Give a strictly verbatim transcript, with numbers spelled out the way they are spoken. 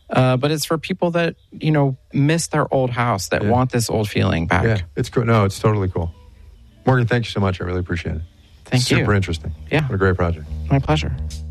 Uh, but it's for people that, you know, miss their old house, that Yeah. want this old feeling back. Yeah, it's cool. No, it's totally cool. Morgan, thank you so much. I really appreciate it. Thank you. Super interesting. Yeah. What a great project. My pleasure.